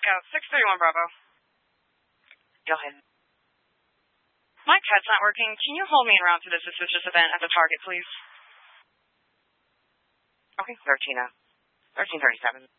Scout, 631 Bravo. Go ahead. My CAD's not working. Can you hold me en route to this suspicious event at the target, please? Okay, 1337.